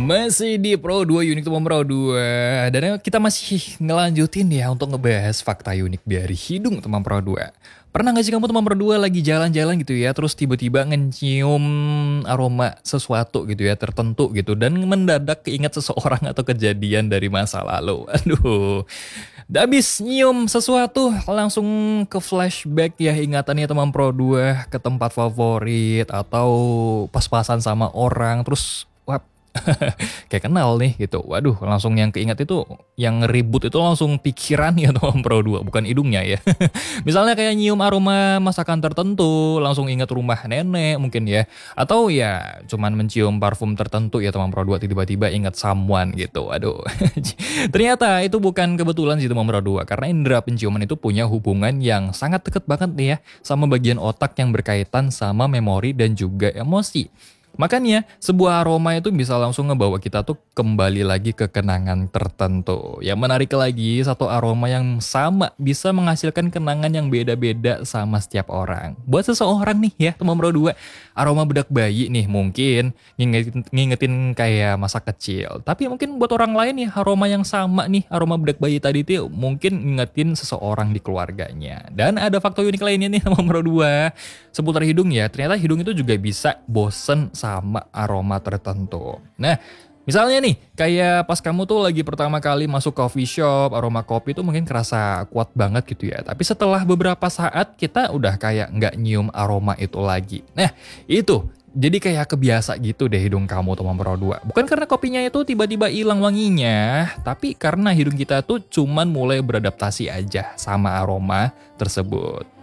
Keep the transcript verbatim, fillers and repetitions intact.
Masih di Pro dua Unik Teman Pro dua. Dan kita masih ngelanjutin ya untuk ngebahas fakta unik dari hidung teman Pro dua. Pernah gak sih kamu teman Pro dua lagi jalan-jalan gitu ya, terus tiba-tiba ngecium aroma sesuatu gitu ya, tertentu gitu, dan mendadak keinget seseorang atau kejadian dari masa lalu. Aduh, udah habis nyium sesuatu langsung ke flashback ya ingatannya teman Pro dua ke tempat favorit atau pas-pasan sama orang, terus wah, kayak kenal nih gitu. Waduh, langsung yang keinget itu, yang ribut itu langsung pikirannya teman Pro dua, bukan hidungnya ya. Misalnya kayak nyium aroma masakan tertentu, langsung ingat rumah nenek mungkin ya. Atau ya cuman mencium parfum tertentu ya teman Pro dua, tiba-tiba ingat someone gitu. Aduh. Ternyata itu bukan kebetulan sih teman Pro dua, karena indera penciuman itu punya hubungan yang sangat deket banget nih ya sama bagian otak yang berkaitan sama memori dan juga emosi. Makanya sebuah aroma itu bisa langsung ngebawa kita tuh kembali lagi ke kenangan tertentu. Yang menarik lagi, satu aroma yang sama bisa menghasilkan kenangan yang beda-beda sama setiap orang. Buat seseorang nih ya teman Pro dua, aroma bedak bayi nih mungkin ngingetin, ngingetin kayak masa kecil. Tapi mungkin buat orang lain nih aroma yang sama nih, aroma bedak bayi tadi tuh mungkin ngingetin seseorang di keluarganya. Dan ada fakta unik lainnya nih teman Pro dua seputar hidung ya. Ternyata hidung itu juga bisa bosen sama aroma tertentu. Nah, misalnya nih, kayak pas kamu tuh lagi pertama kali masuk coffee shop, aroma kopi tuh mungkin kerasa kuat banget gitu ya. Tapi setelah beberapa saat, kita udah kayak nggak nyium aroma itu lagi. Nah, itu. Jadi kayak kebiasa gitu deh hidung kamu teman Pro dua. Bukan karena kopinya itu tiba-tiba hilang wanginya, tapi karena hidung kita tuh cuman mulai beradaptasi aja sama aroma tersebut.